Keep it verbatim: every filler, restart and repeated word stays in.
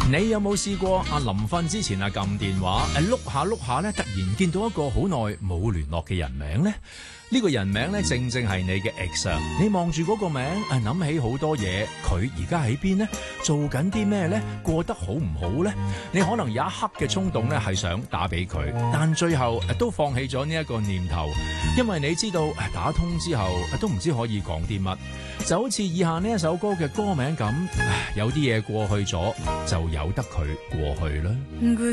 你有冇試過啊？臨瞓之前啊，撳電話誒碌下碌下咧，突然見到一個好耐冇聯絡嘅人名咧？呢個人名咧，正正係你嘅 ex 啊！你望住嗰個名，誒諗起好多嘢。佢而家喺邊呢？做緊啲咩呢？過得好唔好呢？你可能有一刻嘅衝動咧，係想打俾佢，但最後都放棄咗呢一個念頭，因為你知道打通之後都唔知可以講啲乜。就好似以下呢一首歌嘅歌名咁，有啲嘢過去咗，就由得佢過去啦。